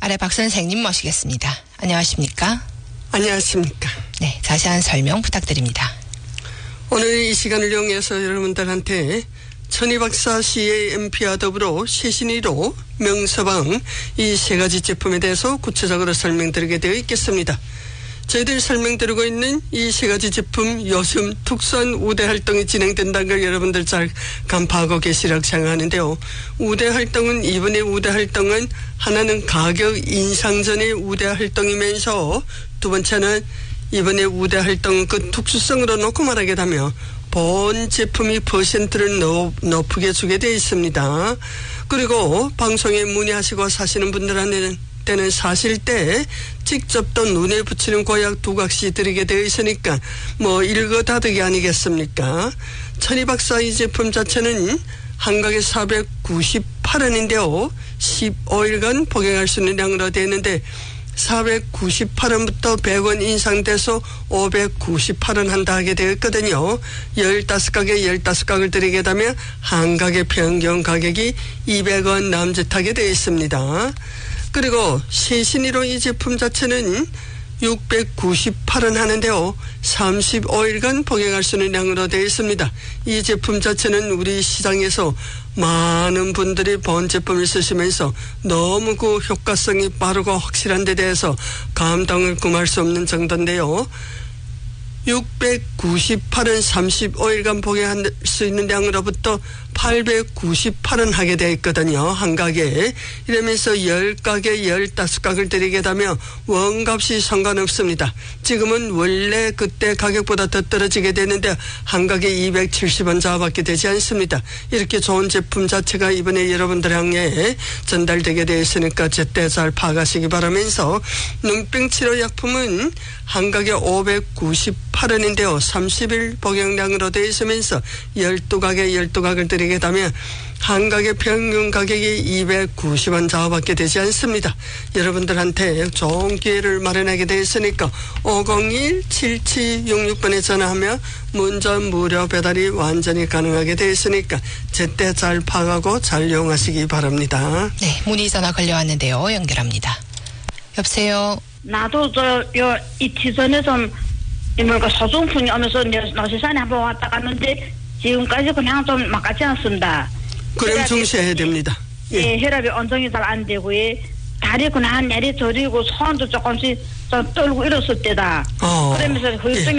아래 박 선생님 모시겠습니다. 안녕하십니까? 안녕하십니까? 네, 자세한 설명 부탁드립니다. 오늘 이 시간을 이용해서 여러분들한테 천희박사 CAMP와 더불어 최신의로 명서방 이 세 가지 제품에 대해서 구체적으로 설명드리게 되어 있겠습니다. 저희들 설명드리고 있는 이 세 가지 제품 요즘 특수한 우대 활동이 진행된다는 걸 여러분들 잘 간파하고 계시라고 생각하는데요. 우대 활동은 이번에 우대 활동은 하나는 가격 인상전의 우대 활동이면서 두 번째는 이번에 우대 활동 그 특수성으로 놓고 말하게 되면 본 제품이 퍼센트를 높게 주게 되어 있습니다. 그리고 방송에 문의하시고 사시는 분들한테는 사실 때 직접 또 눈에 붙이는 고약 두 각시 드리게 되어 있으니까 뭐 일거다득이 아니겠습니까? 천희박사 이 제품 자체는 한 가게 498원인데요. 15일간 복용할 수 있는 양으로 되어 있는데 498원부터 100원 인상돼서 598원 한다 하게 되었거든요. 15가게 15각을 드리게 되면 한 가게 평균 가격이 200원 남짓하게 되어 있습니다. 그리고 최신의로 이 제품 자체는 698원 하는데요. 35일간 복용할 수 있는 양으로 되어 있습니다. 이 제품 자체는 우리 시장에서 많은 분들이 본 제품을 쓰시면서 너무 그 효과성이 빠르고 확실한 데 대해서 감동을 금할 수 없는 정도인데요. 698원 35일간 복용할 수 있는 양으로부터 898원 하게 되어 있거든요. 한 가게에. 이러면서 10가게 15각을 드리게 되면 원값이 상관없습니다. 지금은 원래 그때 가격보다 더 떨어지게 되는데 한 가게 270원 자밖에 되지 않습니다. 이렇게 좋은 제품 자체가 이번에 여러분들 향해 전달되게 되어 있으니까 제때 잘 파악하시기 바라면서 눈병 치료 약품은 한 가게 598원인데요. 30일 복용량으로 되어 있으면서 12가게 12각을 드리게 되면 한 가게 평균 가격이 290원 좌우밖에 되지 않습니다. 여러분들한테 좋은 기회를 마련하게 되어 있으니까 501-7766번에 전화하면 문전 무료 배달이 완전히 가능하게 되어 있으니까 제때 잘 파악하고 잘 이용하시기 바랍니다. 네, 문의 전화 걸려왔는데요. 연결합니다. 여보세요. 나도 이티전에 좀 뭐랄까 소중풍이 오면서 노시산에 한번 왔다 갔는데 지금까지 그냥 좀 막같지 않습니다. 그럼 중시해야 됩니다. 예, 혈압이 온정이 잘 안 되고 다리 그냥 내리 저리고 손도 조금씩 좀 떨고 이랬을 때다. 그러면서 후유증이